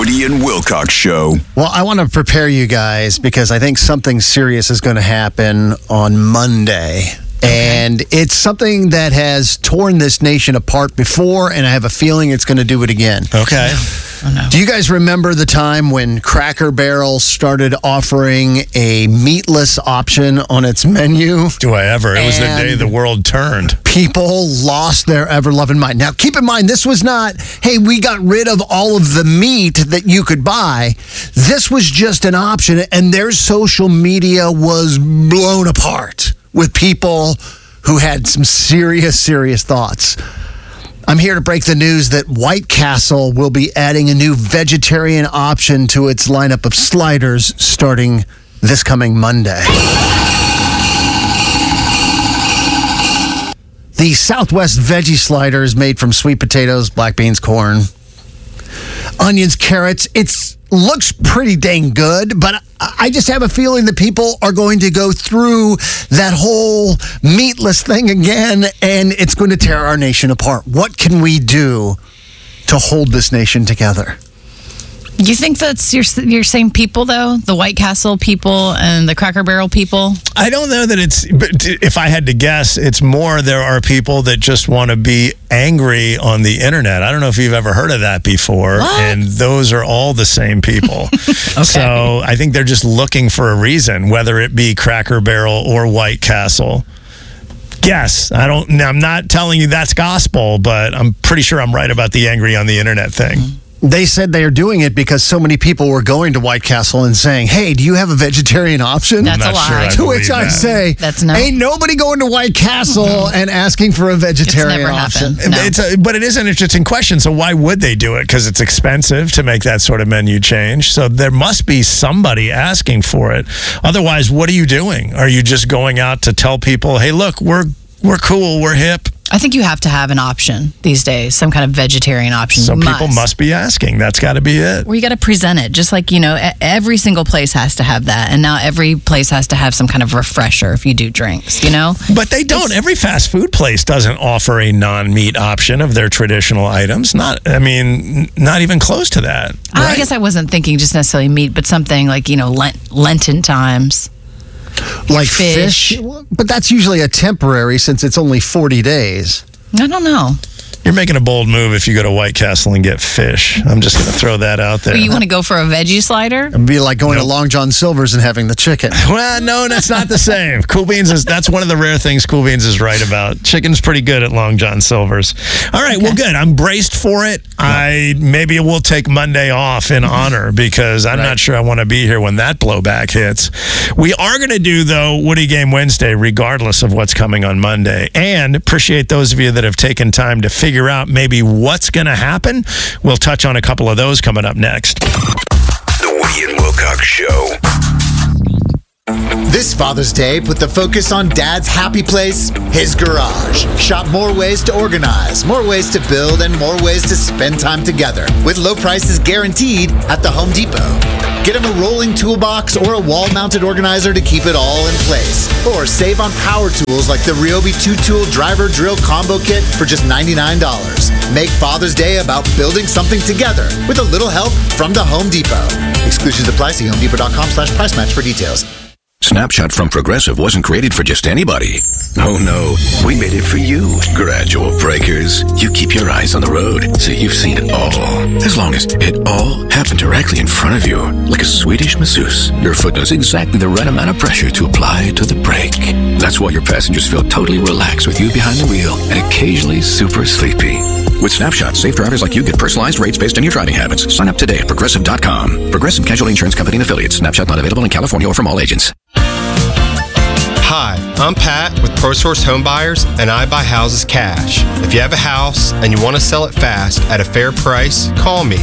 Woody and Wilcox Show. Well, I want to prepare you guys because I think something serious is going to happen on Monday. And it's something that has torn this nation apart before, and I have a feeling it's going to do it again. Okay. Oh, no. Do you guys remember the time when Cracker Barrel started offering a meatless option on its menu? Do I ever? It was the day the world turned. People lost their ever-loving mind. Now, keep in mind, this was not, hey, we got rid of all of the meat that you could buy. This was just an option, and their social media was blown apart with people who had some serious thoughts. I'm here to break the news that White Castle will be adding a new vegetarian option to its lineup of sliders starting this coming Monday. The Southwest Veggie Slider is made from sweet potatoes, black beans, corn, onions, carrots. It looks pretty dang good, but I just have a feeling that people are going to go through that whole meatless thing again, and it's going to tear our nation apart. What can we do to hold this nation together? You think that's your same people, though? The White Castle people and the Cracker Barrel people? I don't know that it's, but if I had to guess, it's more there are people that just want to be angry on the internet. I don't know if you've ever heard of that before. What? And those are all the same people. Okay. So I think they're just looking for a reason, whether it be Cracker Barrel or White Castle. Yes, I'm not telling you that's gospel, but I'm pretty sure I'm right about the angry on the internet thing. They said they are doing it because so many people were going to White Castle and saying, hey, do you have a vegetarian option? That's I'm a not sure lie. I To which believe I that. say, That's no. ain't nobody going to White Castle and asking for a vegetarian never option. happened. No. But it is an interesting question. So why would they do it? Because it's expensive to make that sort of menu change. So there must be somebody asking for it. Otherwise, what are you doing? Are you just going out to tell people, hey, look, we're cool, we're hip? I think you have to have an option these days, some kind of vegetarian option. So people must be asking. That's got to be it. Or you got to present it, just like, every single place has to have that. And now every place has to have some kind of refresher if you do drinks, But they don't. Every fast food place doesn't offer a non-meat option of their traditional items. Not even close to that. I right? guess I wasn't thinking just necessarily meat, but something like, Lenten times. Like Fish. But that's usually a temporary since it's only 40 days. I don't know. You're making a bold move if you go to White Castle and get fish. I'm just going to throw that out there. You want to go for a veggie slider? It'd be like going to Long John Silver's and having the chicken. Well, no, that's not the same. Cool Beans that's one of the rare things Cool Beans is right about. Chicken's pretty good at Long John Silver's. All right, well, good. I'm braced for it. Maybe we'll take Monday off in honor because I'm not sure I want to be here when that blowback hits. We are going to do, though, Woody Game Wednesday, regardless of what's coming on Monday. And appreciate those of you that have taken time to figure out maybe what's going to happen. We'll touch on a couple of those coming up next. The Woody and Wilcox Show. This Father's Day, put the focus on Dad's happy place, his garage. Shop more ways to organize, more ways to build, and more ways to spend time together with low prices guaranteed at the Home Depot. Get him a rolling toolbox or a wall-mounted organizer to keep it all in place. Or save on power tools like the Ryobi 2-tool driver drill combo kit for just $99. Make Father's Day about building something together with a little help from the Home Depot. Exclusions apply. See homedepot.com/price match for details. Snapshot from Progressive wasn't created for just anybody. Oh no, we made it for you. Gradual breakers. You keep your eyes on the road, so you've seen it all. As long as it all happened directly in front of you, like a Swedish masseuse, your foot knows exactly the right amount of pressure to apply to the brake. That's why your passengers feel totally relaxed with you behind the wheel and occasionally super sleepy. With Snapshot, safe drivers like you get personalized rates based on your driving habits. Sign up today at Progressive.com. Progressive Casualty Insurance Company and Affiliates. Snapshot not available in California or from all agents. Hi, I'm Pat with ProSource Home Buyers, and I buy houses cash. If you have a house and you want to sell it fast at a fair price, call me,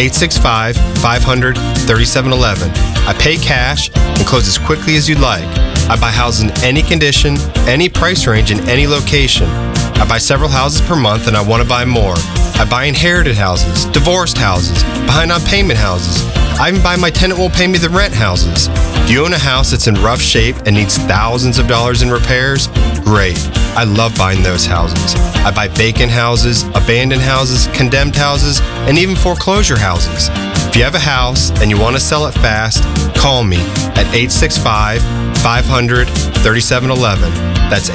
865-500-3711. I pay cash and close as quickly as you'd like. I buy houses in any condition, any price range, in any location. I buy several houses per month and I want to buy more. I buy inherited houses, divorced houses, behind on payment houses. I even buy my tenant won't pay me the rent houses. Do you own a house that's in rough shape and needs thousands of dollars in repairs? Great. I love buying those houses. I buy vacant houses, abandoned houses, condemned houses, and even foreclosure houses. If you have a house and you want to sell it fast, call me at 865-500-3711. That's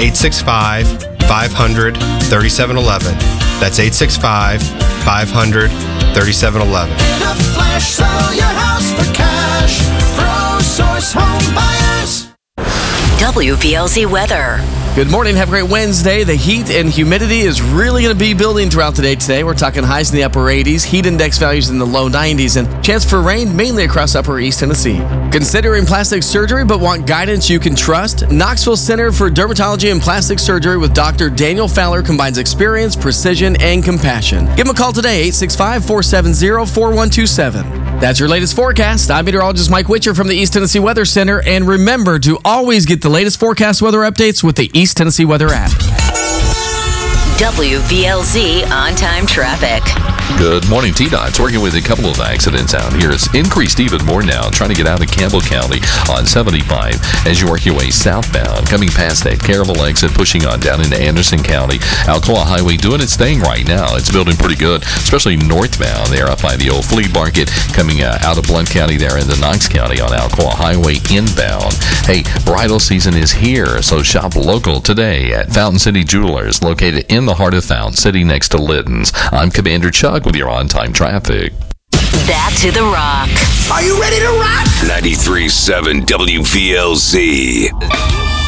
865-500-3711. That's 865-500-3711. In a flash, sell your house for cash. ProSource Home Buyers. WVLZ weather. Good morning. Have a great Wednesday. The heat and humidity is really going to be building throughout the day today. We're talking highs in the upper 80s, heat index values in the low 90s, and chance for rain mainly across upper East Tennessee. Considering plastic surgery but want guidance you can trust? Knoxville Center for Dermatology and Plastic Surgery with Dr. Daniel Fowler combines experience, precision, and compassion. Give him a call today, 865-470-4127. That's your latest forecast. I'm meteorologist Mike Witcher from the East Tennessee Weather Center, and remember to always get the latest forecast weather updates with the East Tennessee Weather app. WVLZ on-time traffic. Good morning, T-Dot's working with a couple of accidents out here. It's increased even more now, trying to get out of Campbell County on 75 as you work your way southbound, coming past that Caravel exit, pushing on down into Anderson County. Alcoa Highway doing its thing right now. It's building pretty good, especially northbound there up by the old flea market, coming out of Blount County there into Knox County on Alcoa Highway inbound. Hey, bridal season is here, so shop local today at Fountain City Jewelers, located in the heart of Fountain City next to Litton's. I'm Commander Chuck with your on-time traffic. Back to the rock. Are you ready to rock? 93.7 WVLZ.